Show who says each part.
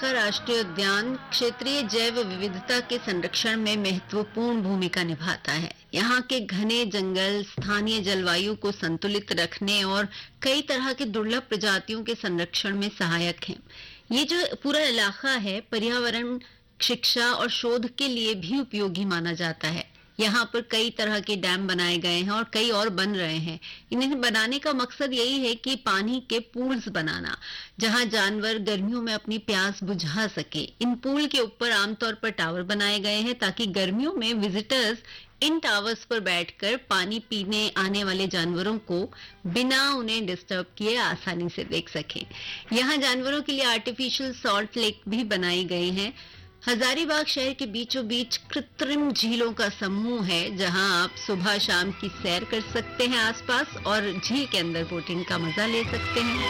Speaker 1: का राष्ट्रीय उद्यान क्षेत्रीय जैव विविधता के संरक्षण में महत्वपूर्ण भूमिका निभाता है। यहाँ के घने जंगल स्थानीय जलवायु को संतुलित रखने और कई तरह के दुर्लभ प्रजातियों के संरक्षण में सहायक है। ये जो पूरा इलाका है पर्यावरण, शिक्षा और शोध के लिए भी उपयोगी माना जाता है। यहाँ पर कई तरह के डैम बनाए गए हैं और कई और बन रहे हैं। इन्हें बनाने का मकसद यही है कि पानी के पूल्स बनाना, जहाँ जानवर गर्मियों में अपनी प्यास बुझा सके। इन पूल के ऊपर आमतौर पर टावर बनाए गए हैं ताकि गर्मियों में विजिटर्स इन टावर्स पर बैठकर पानी पीने आने वाले जानवरों को बिना उन्हें डिस्टर्ब किए आसानी से देख सकें। यहाँ जानवरों के लिए आर्टिफिशियल सॉल्ट लेक भी बनाई गई है। हजारीबाग शहर के बीचों बीच कृत्रिम झीलों का समूह है, जहां आप सुबह शाम की सैर कर सकते हैं आसपास और झील के अंदर बोटिंग का मजा ले सकते हैं।